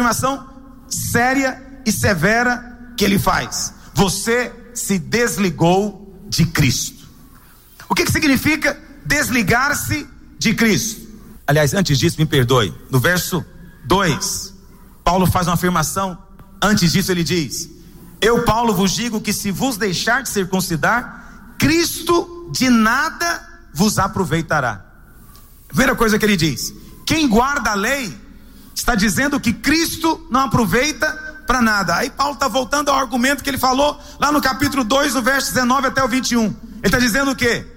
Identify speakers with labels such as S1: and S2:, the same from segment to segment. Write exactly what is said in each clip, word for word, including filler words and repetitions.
S1: afirmação séria e severa que ele faz: você se desligou de Cristo. O que que significa desligar-se de Cristo? Aliás, antes disso, me perdoe, no verso dois, Paulo faz uma afirmação. Antes disso ele diz: eu, Paulo, vos digo que se vos deixar de circuncidar, Cristo de nada vos aproveitará. Primeira coisa que ele diz: quem guarda a lei está dizendo que Cristo não aproveita para nada. Aí Paulo está voltando ao argumento que ele falou lá no capítulo dois, no verso dezenove até o vinte e um. Ele está dizendo o quê?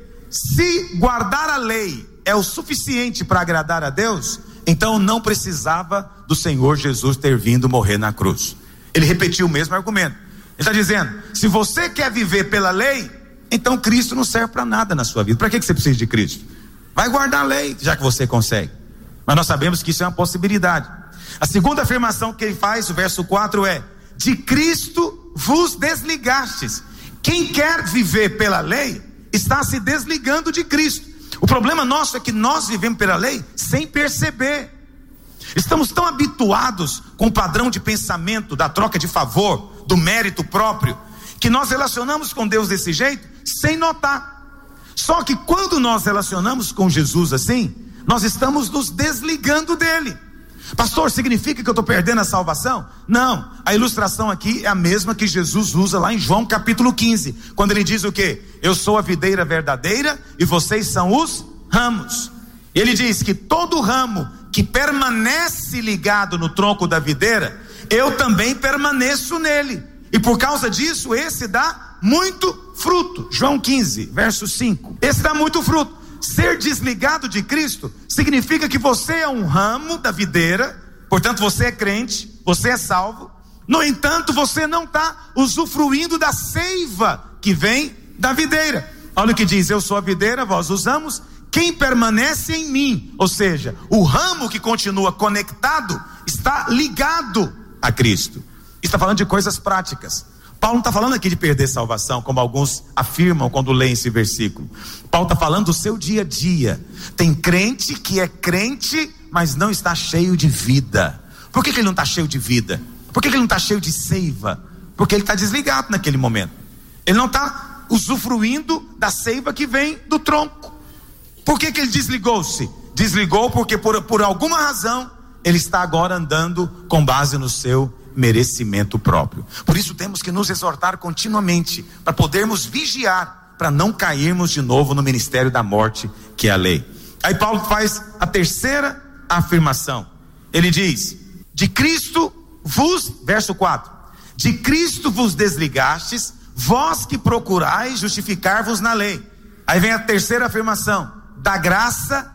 S1: Se guardar a lei é o suficiente para agradar a Deus, então não precisava do Senhor Jesus ter vindo morrer na cruz. Ele repetiu o mesmo argumento. Ele está dizendo: se você quer viver pela lei, então Cristo não serve para nada na sua vida. Para que que você precisa de Cristo? Vai guardar a lei, já que você consegue. Mas nós sabemos que isso é uma possibilidade. A segunda afirmação que ele faz, o verso quatro, é: de Cristo vos desligastes. Quem quer viver pela lei está se desligando de Cristo. O problema nosso é que nós vivemos pela lei sem perceber. Estamos tão habituados com o padrão de pensamento da troca de favor, do mérito próprio, que nós relacionamos com Deus desse jeito sem notar. Só que quando nós relacionamos com Jesus assim, nós estamos nos desligando dele. Pastor, significa que eu estou perdendo a salvação? Não, a ilustração aqui é a mesma que Jesus usa lá em João capítulo quinze, quando ele diz o quê? Eu sou a videira verdadeira e vocês são os ramos. Ele diz que todo ramo que permanece ligado no tronco da videira, eu também permaneço nele, e por causa disso esse dá muito fruto. João quinze, verso cinco. Esse dá muito fruto. Ser desligado de Cristo significa que você é um ramo da videira, portanto você é crente, você é salvo. No entanto, você não está usufruindo da seiva que vem da videira. Olha o que diz: eu sou a videira, vós os ramos, quem permanece em mim, ou seja, o ramo que continua conectado está ligado a Cristo. Está falando de coisas práticas. Paulo não está falando aqui de perder salvação, como alguns afirmam quando leem esse versículo. Paulo está falando do seu dia a dia. Tem crente que é crente, mas não está cheio de vida. Por que que ele não está cheio de vida? Por que que ele não está cheio de seiva? Porque ele está desligado naquele momento. Ele não está usufruindo da seiva que vem do tronco. Por que que ele desligou-se? Desligou porque por, por alguma razão ele está agora andando com base no seu merecimento próprio. Por isso temos que nos exortar continuamente, para podermos vigiar, para não cairmos de novo no ministério da morte, que é a lei. Aí Paulo faz a terceira afirmação. Ele diz: de Cristo vos, verso quatro, de Cristo vos desligastes, vós que procurais justificar-vos na lei. Aí vem a terceira afirmação: da graça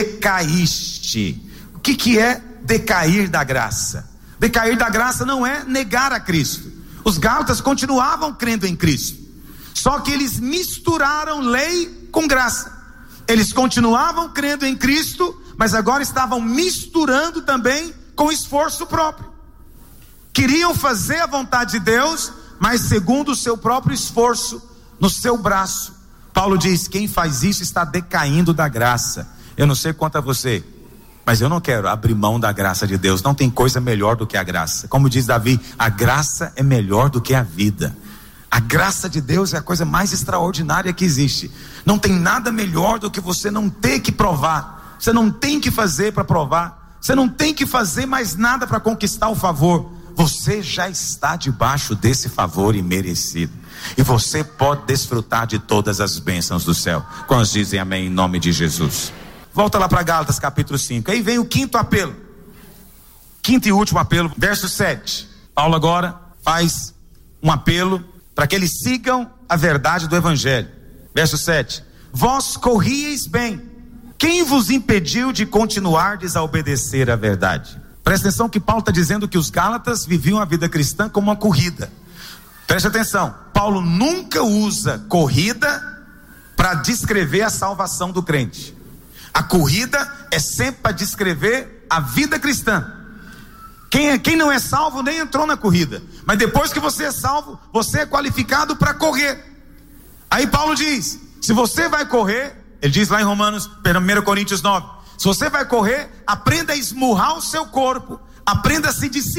S1: decaíste. O que que é decair da graça? Decair da graça não é negar a Cristo. Os gálatas continuavam crendo em Cristo, só que eles misturaram lei com graça. Eles continuavam crendo em Cristo, mas agora estavam misturando também com esforço próprio. Queriam fazer a vontade de Deus, mas segundo o seu próprio esforço, no seu braço. Paulo diz: quem faz isso está decaindo da graça. Eu não sei quanto a você, mas eu não quero abrir mão da graça de Deus. Não tem coisa melhor do que a graça. Como diz Davi, a graça é melhor do que a vida. A graça de Deus é a coisa mais extraordinária que existe. Não tem nada melhor do que você não ter que provar. Você não tem que fazer para provar. Você não tem que fazer mais nada para conquistar o favor. Você já está debaixo desse favor imerecido. E você pode desfrutar de todas as bênçãos do céu. Quantos dizem amém em nome de Jesus? Volta lá para Gálatas capítulo cinco. Aí vem o quinto apelo. Quinto e último apelo, verso sete. Paulo agora faz um apelo para que eles sigam a verdade do evangelho. Verso sete. Vós corrieis bem. Quem vos impediu de continuardes a obedecer à verdade? Presta atenção que Paulo está dizendo que os gálatas viviam a vida cristã como uma corrida. Preste atenção. Paulo nunca usa corrida para descrever a salvação do crente. A corrida é sempre para descrever a vida cristã. Quem, é, quem não é salvo nem entrou na corrida, mas depois que você é salvo, você é qualificado para correr. Aí Paulo diz: se você vai correr, ele diz lá em Romanos, primeira Coríntios nove, se você vai correr, aprenda a esmurrar o seu corpo, aprenda a se disciplinar.